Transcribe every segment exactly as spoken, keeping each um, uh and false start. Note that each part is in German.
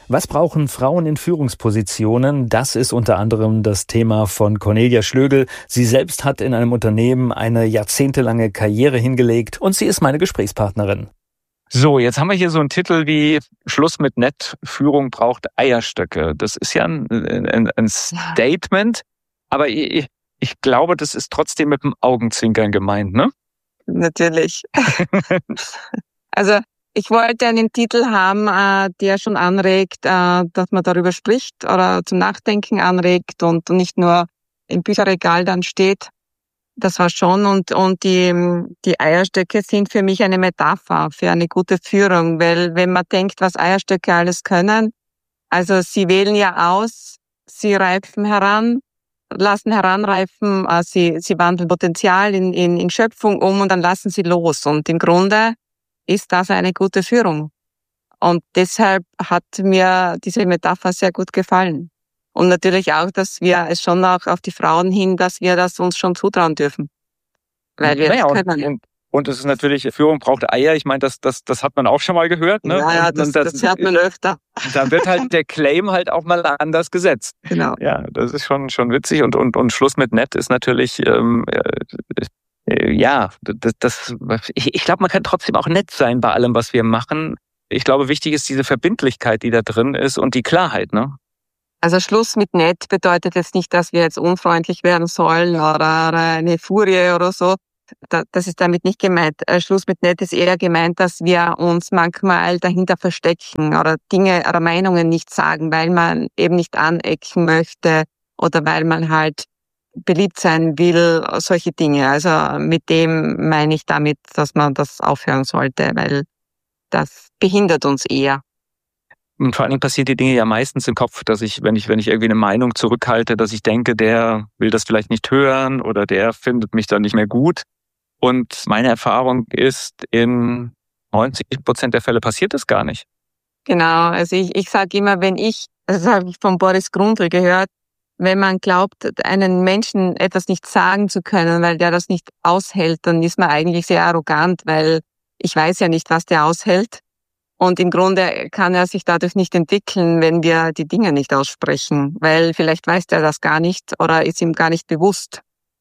Was brauchen Frauen in Führungspositionen? Das ist unter anderem das Thema von Cornelia Schlögl. Sie selbst hat in einem Unternehmen eine jahrzehntelange Karriere hingelegt und sie ist meine Gesprächspartnerin. So, jetzt haben wir hier so einen Titel wie Schluss mit nett, Führung braucht Eierstöcke. Das ist ja ein, ein, ein Statement, aber ich, ich glaube, das ist trotzdem mit dem Augenzwinkern gemeint, ne? Natürlich. Also ich wollte einen Titel haben, äh, der schon anregt, äh, dass man darüber spricht oder zum Nachdenken anregt und nicht nur im Bücherregal dann steht. Das war schon. Und, und die, die Eierstöcke sind für mich eine Metapher für eine gute Führung, weil wenn man denkt, was Eierstöcke alles können, also sie wählen ja aus, sie reifen heran, lassen heranreifen, äh, sie, sie wandeln Potenzial in, in, in Schöpfung um und dann lassen sie los. Und im Grunde ist das eine gute Führung. Und deshalb hat mir diese Metapher sehr gut gefallen. Und natürlich auch, dass wir es schon auch auf die Frauen hin, dass wir das uns schon zutrauen dürfen. Weil wir naja, das können. Und, und es ist natürlich, Führung braucht Eier. Ich meine, das, das, das hat man auch schon mal gehört. Ne? Ja, ja, und, das, und das, das hört man öfter. Da wird halt der Claim halt auch mal anders gesetzt. Genau. Ja, das ist schon, schon witzig. Und, und, und Schluss mit nett ist natürlich, ähm, äh, ja, das, das ich, ich glaube, man kann trotzdem auch nett sein bei allem, was wir machen. Ich glaube, wichtig ist diese Verbindlichkeit, die da drin ist und die Klarheit, ne? Also Schluss mit nett bedeutet jetzt nicht, dass wir jetzt unfreundlich werden sollen oder, oder eine Furie oder so. Das ist damit nicht gemeint. Schluss mit nett ist eher gemeint, dass wir uns manchmal dahinter verstecken oder Dinge oder Meinungen nicht sagen, weil man eben nicht anecken möchte oder weil man halt beliebt sein will, solche Dinge. Also mit dem meine ich damit, dass man das aufhören sollte, weil das behindert uns eher. Und vor allen Dingen passieren die Dinge ja meistens im Kopf, dass ich, wenn ich, wenn ich irgendwie eine Meinung zurückhalte, dass ich denke, der will das vielleicht nicht hören oder der findet mich dann nicht mehr gut. Und meine Erfahrung ist, in neunzig Prozent der Fälle passiert das gar nicht. Genau, also ich, ich sage immer, wenn ich, das habe ich von Boris Grundl gehört, wenn man glaubt, einen Menschen etwas nicht sagen zu können, weil der das nicht aushält, dann ist man eigentlich sehr arrogant, weil ich weiß ja nicht, was der aushält. Und im Grunde kann er sich dadurch nicht entwickeln, wenn wir die Dinge nicht aussprechen, weil vielleicht weiß er das gar nicht oder ist ihm gar nicht bewusst,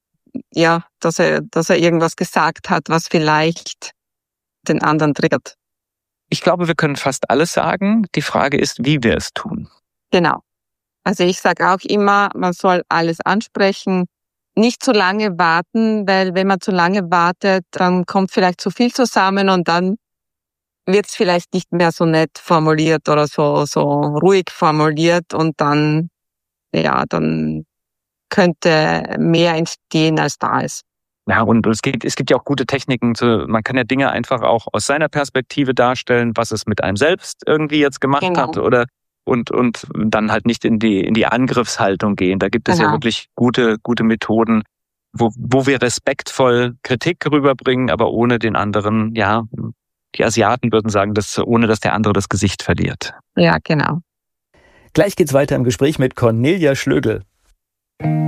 ja, dass er, dass er irgendwas gesagt hat, was vielleicht den anderen triggert. Ich glaube, wir können fast alles sagen. Die Frage ist, wie wir es tun. Genau. Also ich sage auch immer, man soll alles ansprechen, nicht zu lange warten, weil wenn man zu lange wartet, dann kommt vielleicht zu viel zusammen und dann wird es vielleicht nicht mehr so nett formuliert oder so so ruhig formuliert und dann, ja, dann könnte mehr entstehen, als da ist. Ja, und es gibt, es gibt ja auch gute Techniken. Zu, man kann ja Dinge einfach auch aus seiner Perspektive darstellen, was es mit einem selbst irgendwie jetzt gemacht Genau. hat oder und und dann halt nicht in die in die Angriffshaltung gehen. Da gibt es Genau. ja wirklich gute gute Methoden, wo wo wir respektvoll Kritik rüberbringen, aber ohne den anderen, ja, die Asiaten würden sagen, dass ohne dass der andere das Gesicht verliert. Ja, genau. Gleich geht's weiter im Gespräch mit Cornelia Schlögl.